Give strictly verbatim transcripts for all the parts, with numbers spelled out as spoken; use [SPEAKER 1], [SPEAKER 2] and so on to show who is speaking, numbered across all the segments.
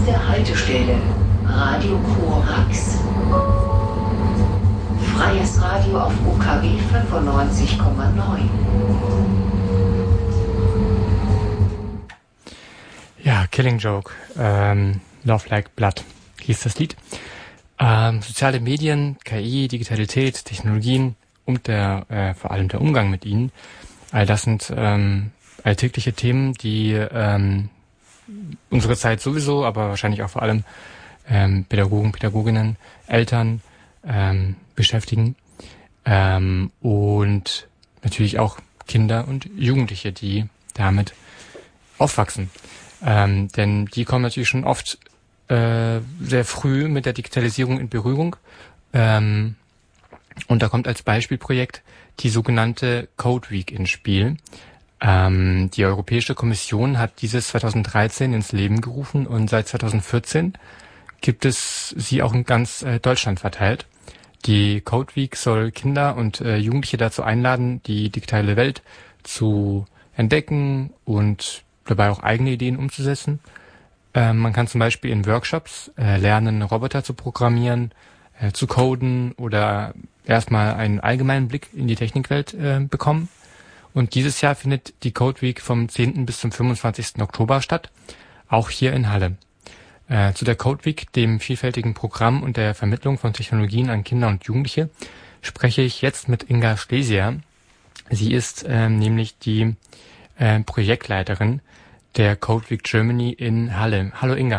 [SPEAKER 1] Nächste Haltestelle, Radio Korax. Freies Radio auf U K W fünfundneunzig Komma neun.
[SPEAKER 2] Ja, Killing Joke, ähm, Love Like Blood hieß das Lied. Ähm, soziale Medien, K I, Digitalität, Technologien und der äh, vor allem der Umgang mit ihnen, all das sind ähm, alltägliche Themen, die ähm, unsere Zeit sowieso, aber wahrscheinlich auch vor allem ähm, Pädagogen, Pädagoginnen, Eltern ähm, beschäftigen ähm, und natürlich auch Kinder und Jugendliche, die damit aufwachsen. Ähm, denn die kommen natürlich schon oft äh, sehr früh mit der Digitalisierung in Berührung. Ähm, und da kommt als Beispielprojekt die sogenannte Code Week ins Spiel. Ähm, die Europäische Kommission hat dieses zweitausenddreizehn ins Leben gerufen und seit zweitausendvierzehn gibt es sie auch in ganz äh, Deutschland verteilt. Die Code Week soll Kinder und äh, Jugendliche dazu einladen, die digitale Welt zu entdecken und dabei auch eigene Ideen umzusetzen. Ähm, man kann zum Beispiel in Workshops äh, lernen, Roboter zu programmieren, äh, zu coden oder erstmal einen allgemeinen Blick in die Technikwelt äh, bekommen. Und dieses Jahr findet die Code Week vom zehnten bis zum fünfundzwanzigsten Oktober statt, auch hier in Halle. Äh, zu der Code Week, dem vielfältigen Programm und der Vermittlung von Technologien an Kinder und Jugendliche, spreche ich jetzt mit Inga Schlesier. Sie ist äh, nämlich die äh, Projektleiterin der Code Week Germany in Halle. Hallo Inga.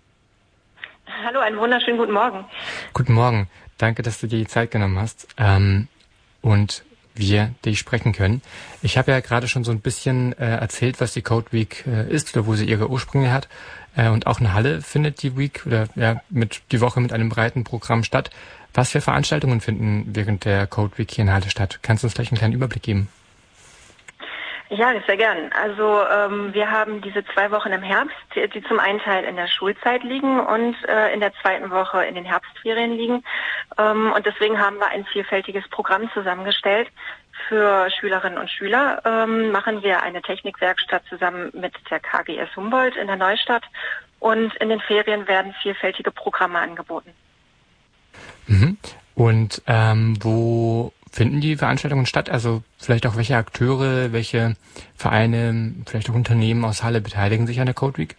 [SPEAKER 3] Hallo, einen wunderschönen guten Morgen.
[SPEAKER 2] Guten Morgen. Danke, dass du dir die Zeit genommen hast ähm, und wir dich sprechen können. Ich habe ja gerade schon so ein bisschen äh, erzählt, was die Code Week äh, ist oder wo sie ihre Ursprünge hat. Äh, und auch in Halle findet die Week oder ja mit die Woche mit einem breiten Programm statt. Was für Veranstaltungen finden während der Code Week hier in Halle statt? Kannst du uns vielleicht einen kleinen Überblick geben?
[SPEAKER 3] Ja, sehr gern. Also ähm, wir haben diese zwei Wochen im Herbst, die, die zum einen Teil in der Schulzeit liegen und äh, in der zweiten Woche in den Herbstferien liegen. Ähm, und deswegen haben wir ein vielfältiges Programm zusammengestellt. Für Schülerinnen und Schüler ähm, machen wir eine Technikwerkstatt zusammen mit der K G S Humboldt in der Neustadt. Und in den Ferien werden vielfältige Programme angeboten.
[SPEAKER 2] Mhm. Und ähm, wo finden die Veranstaltungen statt? Also vielleicht auch welche Akteure, welche Vereine, vielleicht auch Unternehmen aus Halle beteiligen sich an der Code Week?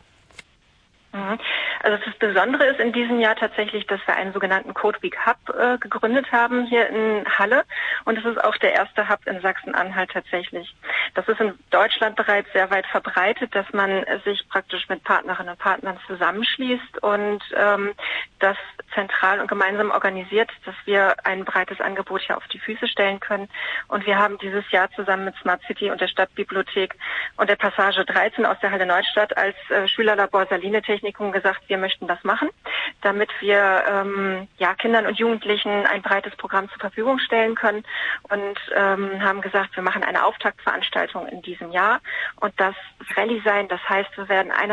[SPEAKER 3] Also das Besondere ist in diesem Jahr tatsächlich, dass wir einen sogenannten Code Week Hub äh, gegründet haben hier in Halle. Und es ist auch der erste Hub in Sachsen-Anhalt tatsächlich. Das ist in Deutschland bereits sehr weit verbreitet, dass man sich praktisch mit Partnerinnen und Partnern zusammenschließt und ähm, das zentral und gemeinsam organisiert, dass wir ein breites Angebot hier auf die Füße stellen können. Und wir haben dieses Jahr zusammen mit Smart City und der Stadtbibliothek und der Passage dreizehn aus der Halle Neustadt als äh, Schülerlabor Saline Technikum gesagt, wir möchten das machen, damit wir ähm, ja Kindern und Jugendlichen ein breites Programm zur Verfügung stellen können und ähm, haben gesagt, wir machen eine Auftaktveranstaltung in diesem Jahr und das Rallye sein, das heißt, wir werden eine